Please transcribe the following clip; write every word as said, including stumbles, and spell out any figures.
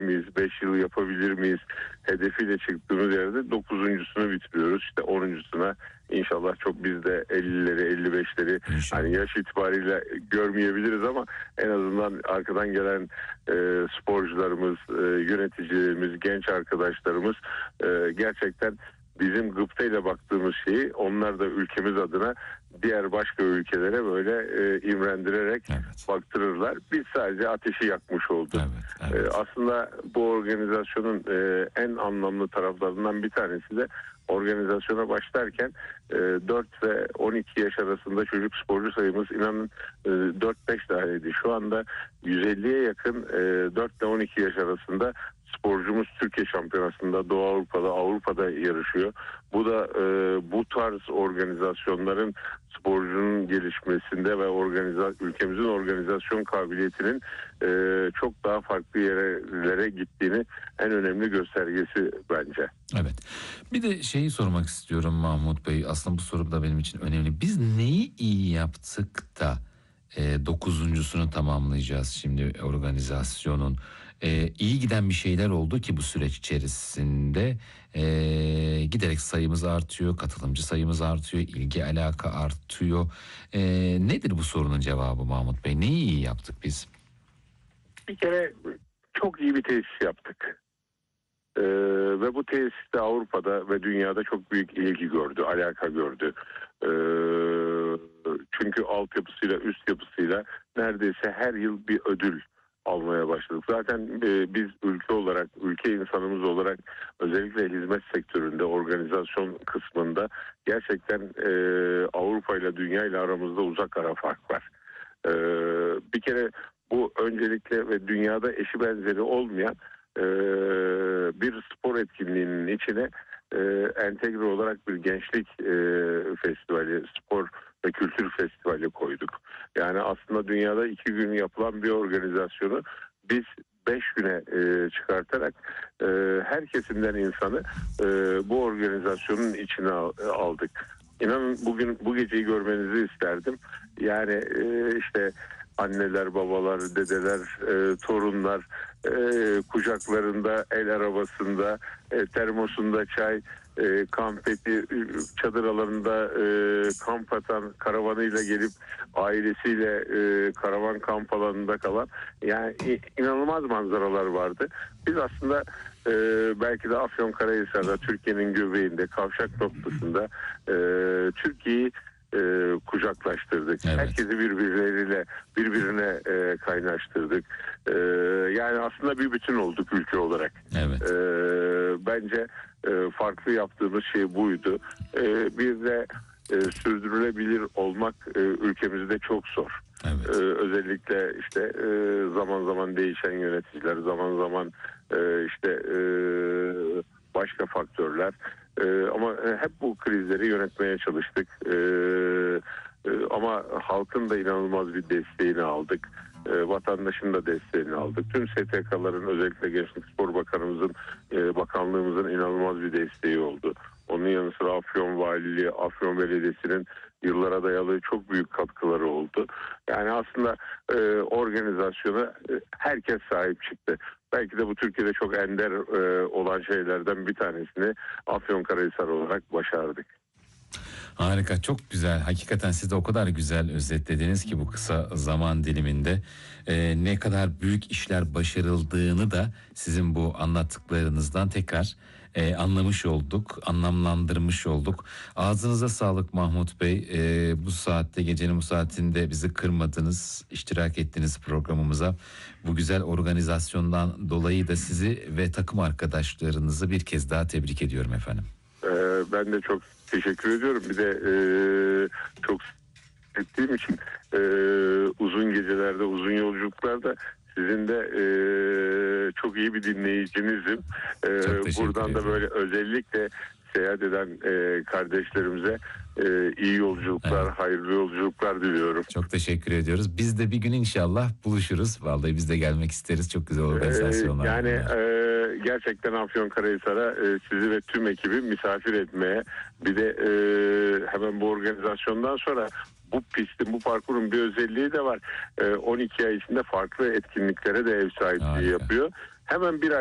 miyiz, beş yıl yapabilir miyiz hedefiyle çıktığımız yerde dokuzuncusunu bitiriyoruz. İşte onuncusuna inşallah, çok biz de ellileri elli beşleri hani yaş itibariyle görmeyebiliriz ama en azından arkadan gelen e, sporcularımız, e, yöneticilerimiz, genç arkadaşlarımız e, gerçekten bizim gıptayla baktığımız şeyi onlar da ülkemiz adına diğer başka ülkelere böyle e, imrendirerek evet. baktırırlar. Biz sadece ateşi yakmış olduk. Evet, evet. E, aslında bu organizasyonun e, en anlamlı taraflarından bir tanesi de organizasyona başlarken e, dört ve on iki yaş arasında çocuk sporcu sayımız inanın e, dört beş taneydi. Şu anda yüz elliye yakın e, dört ile on iki yaş arasında sporcumuz Türkiye Şampiyonası'nda, Doğu Avrupa'da, Avrupa'da yarışıyor. Bu da e, bu tarz organizasyonların sporcunun gelişmesinde ve organiza ülkemizin organizasyon kabiliyetinin e, çok daha farklı yerlere gittiğini en önemli göstergesi bence. Evet. Bir de şeyi sormak istiyorum Mahmut Bey. Aslında bu soru da benim için önemli. Biz neyi iyi yaptık da e, dokuzuncusunu tamamlayacağız şimdi organizasyonun? Ee, iyi giden bir şeyler oldu ki bu süreç içerisinde e, giderek sayımız artıyor, katılımcı sayımız artıyor, ilgi alaka artıyor. E, nedir bu sorunun cevabı Mahmut Bey? Neyi iyi yaptık biz? Bir kere çok iyi bir tesis yaptık. Ee, ve bu tesis de Avrupa'da ve dünyada çok büyük ilgi gördü, alaka gördü. Ee, çünkü altyapısıyla, üst yapısıyla neredeyse her yıl bir ödül almaya başladık. Zaten e, biz ülke olarak, ülke insanımız olarak özellikle hizmet sektöründe, organizasyon kısmında gerçekten e, Avrupa ile dünya ile aramızda uzak ara fark var. E, bir kere bu öncelikle ve dünyada eşi benzeri olmayan e, bir spor etkinliğinin içine e, entegre olarak bir gençlik e, festivali, spor ve kültür festivali koyduk. Yani aslında dünyada iki gün yapılan bir organizasyonu biz beş güne e, çıkartarak e, her kesimden insanı e, bu organizasyonun içine aldık. İnanın bugün bu geceyi görmenizi isterdim. Yani e, işte anneler, babalar, dedeler, e, torunlar e, kucaklarında, el arabasında, e, termosunda çay, e, kamp eti, çadır alanında e, kamp atan, karavanıyla gelip ailesiyle e, karavan kamp alanında kalan yani inanılmaz manzaralar vardı. Biz aslında e, belki de Afyonkarahisar'da, Türkiye'nin göbeğinde, kavşak noktasında e, Türkiye'yi e, kucaklaştırdık. Evet. Herkesi birbirleriyle birbirine e, kaynaştırdık. E, yani aslında bir bütün olduk ülke olarak. Evet. E, bence e, farklı yaptığımız şey buydu. E, bir de e, sürdürülebilir olmak e, ülkemizde çok zor. Evet. E, özellikle işte e, zaman zaman değişen yöneticiler, zaman zaman e, işte e, başka faktörler. Ee, ama hep bu krizleri yönetmeye çalıştık. Ee, e, ama halkın da inanılmaz bir desteğini aldık. Ee, vatandaşın da desteğini aldık. Tüm S T K'ların, özellikle Gençlik Spor Bakanımızın, e, bakanlığımızın inanılmaz bir desteği oldu. Onun yanı sıra Afyon Valiliği, Afyon Belediyesi'nin yıllara dayalı çok büyük katkıları oldu. Yani aslında e, organizasyona e, herkes sahip çıktı. Belki de bu Türkiye'de çok ender e, olan şeylerden bir tanesini Afyonkarahisar olarak başardık. Harika, çok güzel. Hakikaten siz de o kadar güzel özetlediniz ki bu kısa zaman diliminde e, ne kadar büyük işler başarıldığını da sizin bu anlattıklarınızdan tekrar e, anlamış olduk, anlamlandırmış olduk. Ağzınıza sağlık Mahmut Bey. E, bu saatte, gecenin bu saatinde bizi kırmadınız, iştirak ettiniz programımıza. Bu güzel organizasyondan dolayı da sizi ve takım arkadaşlarınızı bir kez daha tebrik ediyorum efendim. Ee, ben de çok teşekkür ediyorum. Bir de e, çok ettiğim için e, uzun gecelerde, uzun yolculuklarda sizin de e, çok iyi bir dinleyicinizim. E, buradan da böyle özellikle seyahat eden e, kardeşlerimize e, iyi yolculuklar, evet. hayırlı yolculuklar diliyorum. Çok teşekkür ediyoruz. Biz de bir gün inşallah buluşuruz. Vallahi biz de gelmek isteriz. Çok güzel organizasyonlar. E, yani e, gerçekten Afyonkarahisar'a e, sizi ve tüm ekibi misafir etmeye, bir de e, hemen bu organizasyondan sonra bu pistin, bu parkurun bir özelliği de var. E, on iki ay içinde farklı etkinliklere de ev sahipliği Harika. yapıyor. Hemen bir